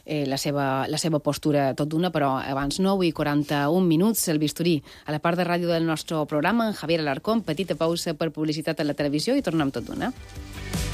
la seva postura tot d'una, però abans 9:41, el bisturí a la part de ràdio del nostre programa, en Javier Alarcón, petita pausa per publicitat a la televisió i tornem tot d'una.